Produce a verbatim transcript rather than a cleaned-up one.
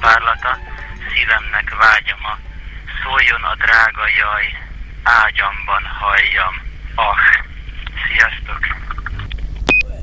párlata, szívemnek vágyama, szóljon a drága jaj, ágyamban halljam. Ah, sziasztok!